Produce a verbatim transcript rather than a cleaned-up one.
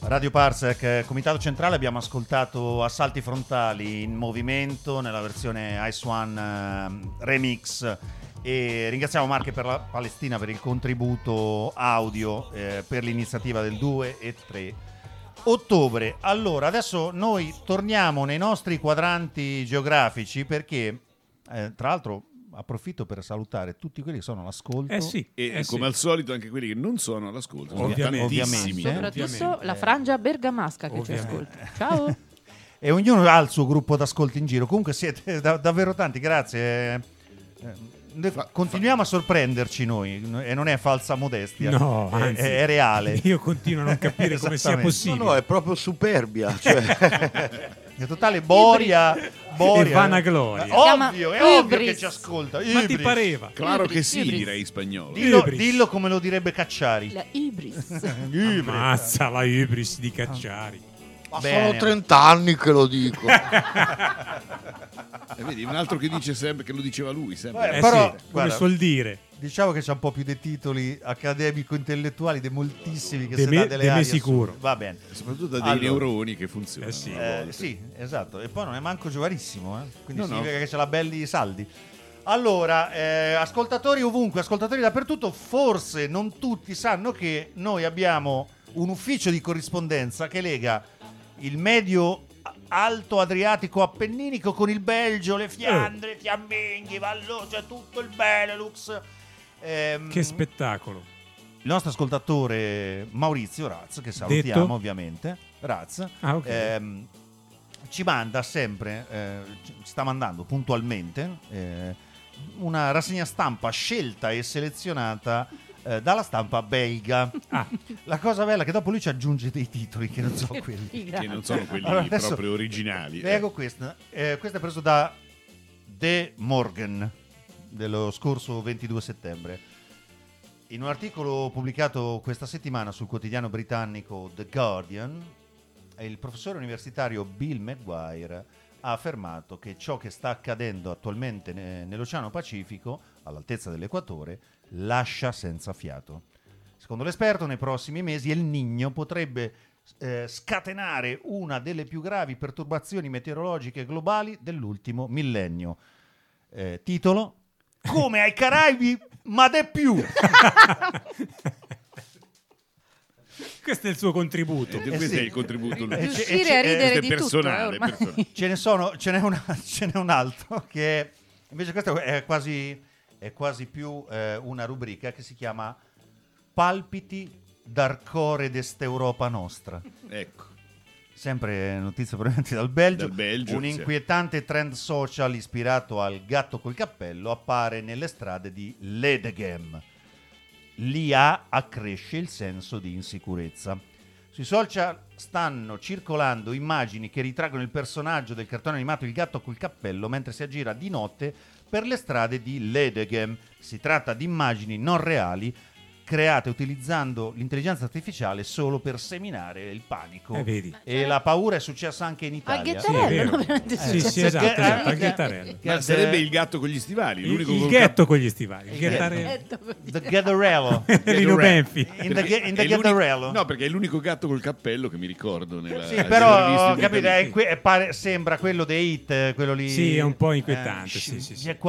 Radio Parsec, Comitato Centrale, abbiamo ascoltato Assalti Frontali in movimento nella versione Ice One uh, Remix, e ringraziamo Marche per la Palestina per il contributo audio eh, per l'iniziativa del due e tre ottobre. Allora, adesso noi torniamo nei nostri quadranti geografici perché, eh, tra l'altro, approfitto per salutare tutti quelli che sono all'ascolto. Eh sì, e eh come sì. al solito anche quelli che non sono all'ascolto. Ovviamente. Ovviamente. Soprattutto Ovviamente. la frangia bergamasca che Ovviamente. ci ascolta. Ciao. E ognuno ha il suo gruppo d'ascolto in giro. Comunque siete da- davvero tanti, grazie. Eh, noi Fa- continuiamo a sorprenderci noi, e non è falsa modestia, No, è, anzi, è reale. Io continuo a non capire come sia Esattamente. possibile. No, no, è proprio superbia. Cioè, È totale boria, boria. E vanagloria. Eh, Si chiama Ovvio, è ovvio ibris. che ci ascolta. Ma ti Ibris. pareva? Claro che sì, Ibris. direi in spagnolo. Dillo, Ibris. dillo come lo direbbe Cacciari. La ibris. Ibris. Mazza la ibris di Cacciari. ma Bene. sono trent'anni che lo dico. E vedi, un altro che dice sempre che lo diceva lui, sempre. Beh, Eh però, sì, come guarda, suol dire. Diciamo che c'è un po' più dei titoli accademico-intellettuali dei moltissimi che De si me- dà delle de me arie sicuro. assurde. Va bene. Soprattutto da dei Allora. neuroni che funzionano. Eh sì. a Eh, volte. sì, esatto. E poi non è manco giovanissimo, eh? Quindi No, no. significa che ce l'ha belli saldi. Allora, eh, ascoltatori ovunque, ascoltatori dappertutto, forse non tutti sanno che noi abbiamo un ufficio di corrispondenza che lega il medio alto adriatico appenninico con il Belgio, le Fiandre, Fiamminghi, Vallo, cioè tutto il Benelux. Ehm, Che spettacolo. il nostro ascoltatore Maurizio Raz, che salutiamo Detto? ovviamente, Raz, Ah, ok. ehm, ci manda sempre, eh, ci sta mandando puntualmente eh, una rassegna stampa scelta e selezionata eh, dalla stampa belga. Ah. La cosa bella è che dopo lui ci aggiunge dei titoli che non so quelli. Figa. Che non sono quelli Allora, adesso proprio originali. Leggo questa. Eh, questo è preso da De Morgan dello scorso ventidue settembre. In un articolo pubblicato questa settimana sul quotidiano britannico The Guardian, il professore universitario Bill Maguire ha affermato che ciò che sta accadendo attualmente ne- nell'Oceano Pacifico, all'altezza dell'equatore, lascia senza fiato. Secondo l'esperto, nei prossimi mesi El Niño potrebbe eh, scatenare una delle più gravi perturbazioni meteorologiche globali dell'ultimo millennio. Eh, titolo: come ai Caraibi, ma de più. Questo è il suo contributo. Eh, questo sì. è il contributo. Eh, lui. c'è- Riuscire a c'è- ridere è di tutto, personale, eh, ormai. personale. Ce ne sono, ce n'è, una, ce n'è un altro che è, invece questo è quasi, è quasi più eh, una rubrica che si chiama Palpiti d'Arcore d'Est'Europa Nostra. Ecco. Sempre notizie provenienti dal Belgio. Dal Belgio, Un sì. inquietante trend social ispirato al gatto col cappello appare nelle strade di Ledegem. L'I A accresce il senso di insicurezza. Sui social stanno circolando immagini che ritraggono il personaggio del cartone animato Il gatto col cappello mentre si aggira di notte per le strade di Ledegem. Si tratta di immagini non reali create utilizzando l'intelligenza artificiale solo per seminare il panico. Eh, vedi. E la paura è successa anche in Al Italia. Sì, è Ghettarello, vero. no? Veramente è Sì, successo. sì, esatto, Perché- esatto, eh, al Ghettarello. Ma sarebbe il gatto con gli stivali. Il, L'unico il col ghetto cap- con gli stivali. Il Il Ghettarello. Detto così. The Gatherello. Lino Benfi. In the, in the È l'unico- Gatherello. No, perché è l'unico gatto col cappello che mi ricordo. Nella, Sì, nelle però riviste capite, italiane. è que- è pare- sembra quello dei Hit, quello lì. Sì, è un po' inquietante, Eh, sì, sì, sì. c'è